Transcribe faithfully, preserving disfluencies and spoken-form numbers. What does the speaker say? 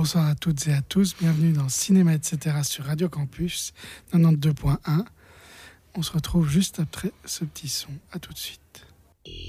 Bonsoir à toutes et à tous, bienvenue dans Cinéma et cetera sur Radio Campus quatre-vingt-douze point un. On se retrouve juste après ce petit son. À tout de suite.